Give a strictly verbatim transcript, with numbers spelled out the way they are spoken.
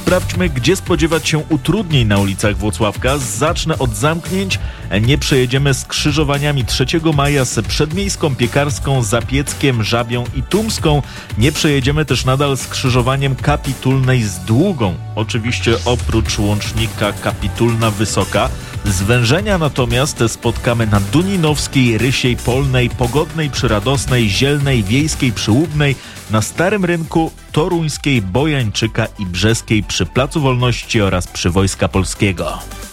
Sprawdźmy, gdzie spodziewać się utrudnień na ulicach Włocławka. Zacznę od zamknięć. Nie przejedziemy skrzyżowaniami trzeciego maja z Przedmiejską, Piekarską, Zapieckiem, Żabią i Tumską. Nie przejedziemy też nadal skrzyżowaniem Kapitulnej z Długą. Oczywiście oprócz łącznika Kapitulna-Wysoka. Zwężenia natomiast spotkamy na Duninowskiej, Rysiej Polnej, Pogodnej przy Radosnej, Zielnej, Wiejskiej przy Łubnej, na Starym Rynku, Toruńskiej, Bojańczyka i Brzeskiej przy Placu Wolności oraz przy Wojska Polskiego.